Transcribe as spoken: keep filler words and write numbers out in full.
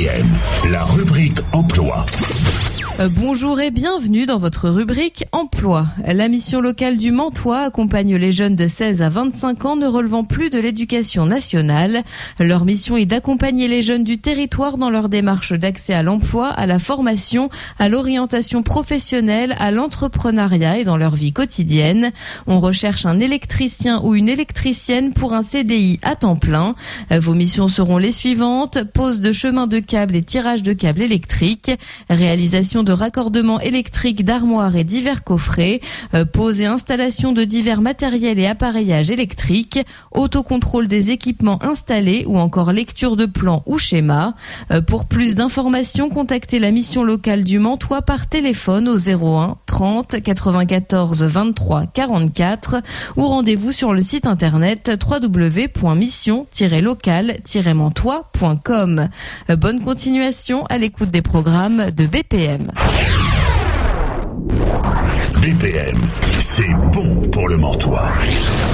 P M, la rubrique emploi. Euh, bonjour et bienvenue dans votre rubrique Emploi. La mission locale du Mantois accompagne les jeunes de seize à vingt-cinq ans ne relevant plus de l'éducation nationale. Leur mission est d'accompagner les jeunes du territoire dans leur démarche d'accès à l'emploi, à la formation, à l'orientation professionnelle, à l'entrepreneuriat et dans leur vie quotidienne. On recherche un électricien ou une électricienne pour un C D I à temps plein. Euh, vos missions seront les suivantes: pose de chemin de câbles et tirage de câbles électriques, réalisation de raccordement électrique d'armoires et divers coffrets, euh, pose et installation de divers matériels et appareillages électriques, autocontrôle des équipements installés ou encore lecture de plans ou schémas. Euh, pour plus d'informations, contactez la mission locale du Mantois par téléphone au zéro un trente quatre-vingt-quatorze vingt-trois quarante-quatre ou rendez-vous sur le site internet w w w point mission tiret local tiret mantois point com. Euh, bonne continuation à l'écoute des programmes de B P M. B P M, c'est bon pour le Mantois.